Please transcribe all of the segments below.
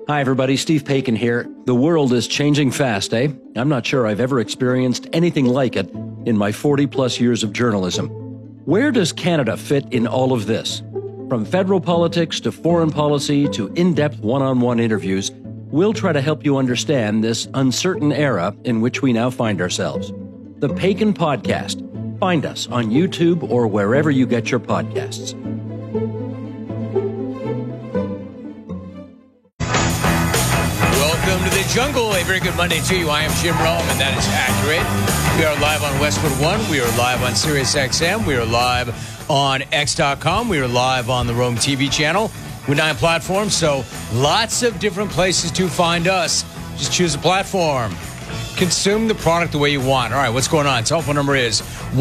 Hi, everybody. Steve Paikin here. The world is changing fast, eh? I'm not sure I've ever experienced anything like it in my 40-plus years of journalism. Where does Canada fit in all of this? From federal politics to foreign policy to in-depth one-on-one interviews, we'll try to help you understand this uncertain era in which we now find ourselves. The Paikin Podcast. Find us on YouTube or wherever you get your podcasts. Welcome to the jungle. A very good Monday to you. I am Jim Rome, and that is accurate. We are live on Westwood One. We are live on Sirius XM. We are live on X.com. We are live on the Rome TV channel with 9 platforms. So lots of different places to find us. Just choose a platform. Consume the product the way you want. All right, what's going on? Telephone number is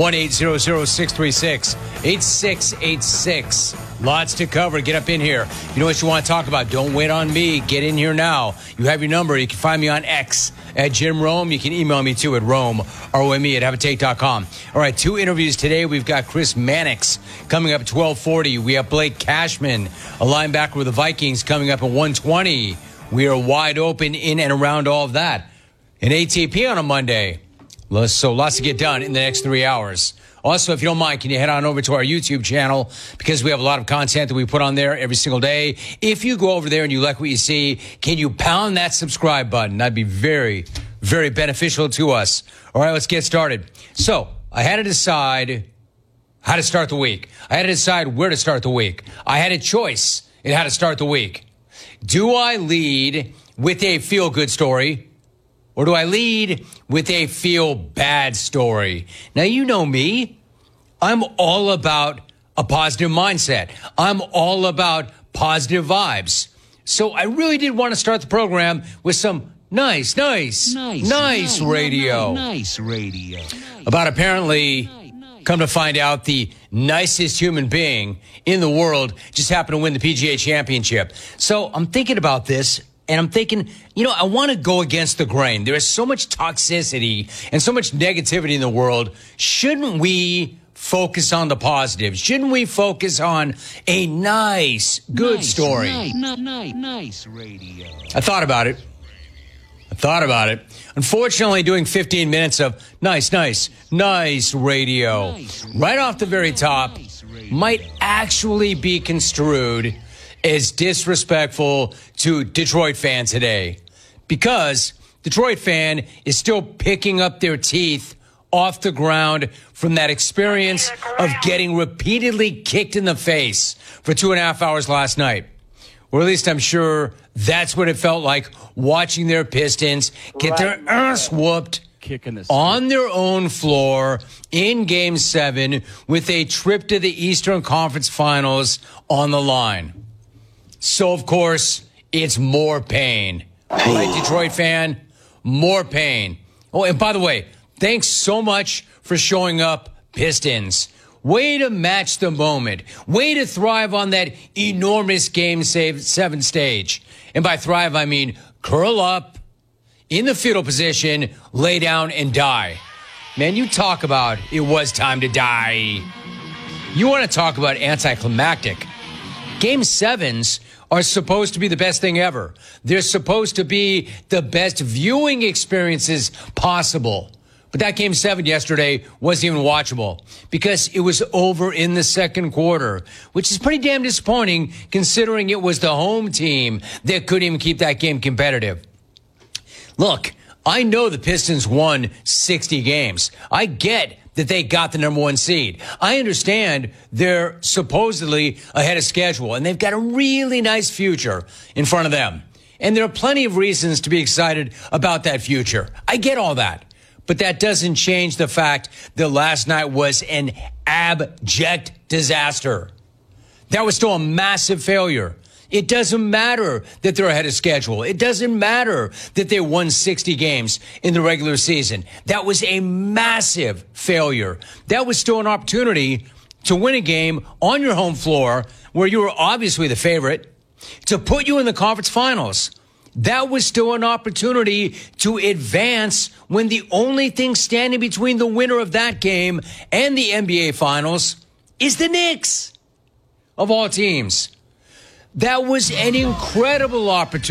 1-800-636-8686. Lots to cover. Get up in here. You know what you want to talk about. Don't wait on me. Get in here now. You have your number. You can find me on X at Jim Rome. You can email me too at Rome, R-O-M-E, at Habitate.com. All right, 2 interviews today. We've got Chris Mannix coming up at 12:40. We have Blake Cashman, a linebacker with the Vikings, coming up at 1:20. We are wide open in and around all of that. An ATP on a Monday. So lots to get done in the next 3 hours. Also, if you don't mind, can you head on over to our YouTube channel, because we have a lot of content that we put on there every single day. If you go over there and you like what you see, can you pound that subscribe button? That'd be very, very beneficial to us. All right, let's get started. So I had to decide how to start the week. I had to decide where to start the week. I had a choice in how to start the week. Do I lead with a feel-good story, or do I lead with a feel-bad story? Now, you know me. I'm all about a positive mindset. I'm all about positive vibes. So I really did want to start the program with some nice radio. Nice radio. About apparently, come to find out, the nicest human being in the world just happened to win the PGA Championship. So I'm thinking about this. And I'm thinking, I want to go against the grain. There is so much toxicity and so much negativity in the world. Shouldn't we focus on the positives? Shouldn't we focus on a good story? Nice radio. I thought about it. Unfortunately, doing 15 minutes of nice radio right off the very top might actually be construed is disrespectful to Detroit fans today, because Detroit fan is still picking up their teeth off the ground from that experience of getting repeatedly kicked in the face for 2.5 hours last night. Or at least I'm sure that's what it felt like watching their Pistons get their ass whooped on their own floor in Game 7 with a trip to the Eastern Conference Finals on the line. So, of course, it's more pain. All right, Detroit fan, more pain. Oh, and by the way, thanks so much for showing up, Pistons. Way to match the moment. Way to thrive on that enormous Game 7 stage. And by thrive, I mean curl up, in the fetal position, lay down, and die. Man, you talk about it was time to die. You want to talk about anticlimactic. Game 7s are supposed to be the best thing ever. They're supposed to be the best viewing experiences possible. But that Game 7 yesterday wasn't even watchable because it was over in the second quarter, which is pretty damn disappointing considering it was the home team that couldn't even keep that game competitive. Look, I know the Pistons won 60 games. I get that they got the number 1 seed. I understand they're supposedly ahead of schedule, and they've got a really nice future in front of them. And there are plenty of reasons to be excited about that future. I get all that. But that doesn't change the fact that last night was an abject disaster. That was still a massive failure. It doesn't matter that they're ahead of schedule. It doesn't matter that they won 60 games in the regular season. That was a massive failure. That was still an opportunity to win a game on your home floor where you were obviously the favorite, to put you in the conference finals. That was still an opportunity to advance when the only thing standing between the winner of that game and the NBA finals is the Knicks, of all teams. That was an incredible opportunity.